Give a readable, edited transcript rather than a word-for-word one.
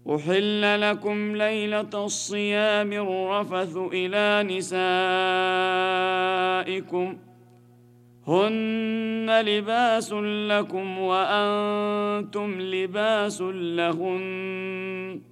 أحل لكم ليلة الصيام الرفث إلى نسائكم هن لباس لكم وأنتم لباس لهن